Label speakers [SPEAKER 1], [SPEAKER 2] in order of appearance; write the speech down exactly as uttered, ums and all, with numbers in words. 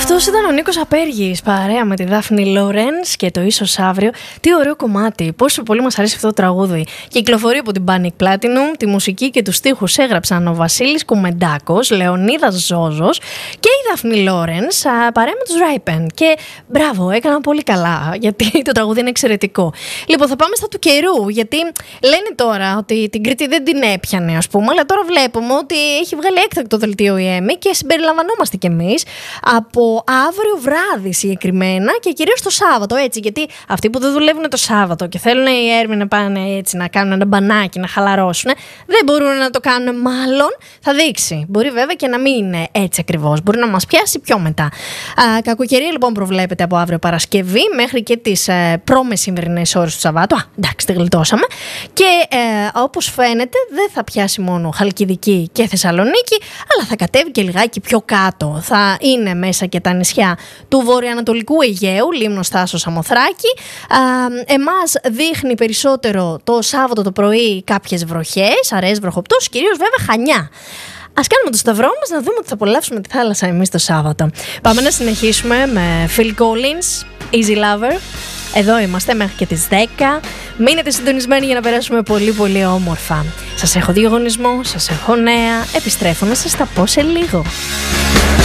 [SPEAKER 1] Αυτός ήταν ο Νίκος Απέργης, παρέα με τη Δάφνη Λόρενς και το Ίσως Αύριο. Τι ωραίο κομμάτι, πόσο πολύ μας αρέσει αυτό το τραγούδι. Κυκλοφορεί από την Panic Platinum, τη μουσική και τους στίχους έγραψαν ο Βασίλης Κουμεντάκος, Λεωνίδας Ζώζος και η Δάφνη Λόρενς, παρέα με τους Ράιπεν. Και μπράβο, έκαναν πολύ καλά, γιατί το τραγούδι είναι εξαιρετικό. Λοιπόν, θα πάμε στα του καιρού, γιατί λένε τώρα ότι την Κρήτη δεν την έπιανε, ας πούμε, αλλά τώρα βλέπουμε ότι έχει βγάλει έκτακτο δελτίο η ΕΜΗ και συμπεριλαμβανόμαστε κι εμείς από αύριο βράδυ συγκεκριμένα και κυρίως το Σάββατο, έτσι, γιατί αυτοί που δεν δουλεύουν το Σάββατο και θέλουν οι έρμοι να πάνε έτσι, να κάνουν ένα μπανάκι, να χαλαρώσουν, δεν μπορούν να το κάνουν, μάλλον θα δείξει. Μπορεί βέβαια και να μην είναι έτσι ακριβώς, μπορεί να μας πιάσει πιο μετά. Α, κακοκαιρία λοιπόν προβλέπεται από αύριο Παρασκευή μέχρι και τις ε, προμεσημερινές ώρες του Σαββάτου. Α, εντάξει, τη γλιτώσαμε. Και ε, όπως φαίνεται δεν θα πιάσει μόνο Χαλκιδική και Θεσσαλονίκη, αλλά θα κατέβει και λιγάκι πιο κάτω. Θα είναι μέσα και τα νησιά του βορειοανατολικού Αιγαίου, Λίμνος, Θάσος, Σαμοθράκη. Εμάς δείχνει περισσότερο το Σάββατο το πρωί κάποιες βροχές, αραιές βροχοπτώσεις, κυρίως βέβαια Χανιά. Ας κάνουμε το σταυρό μας να δούμε ότι θα απολαύσουμε τη θάλασσα εμείς το Σάββατο. Πάμε να συνεχίσουμε με Phil Collins, Easy Lover. Εδώ είμαστε μέχρι και τις δέκα. Μείνετε συντονισμένοι για να περάσουμε πολύ πολύ όμορφα. Σας έχω διαγωνισμό, σας έχω νέα. Επιστρέφω να σας τα πω σε λίγο.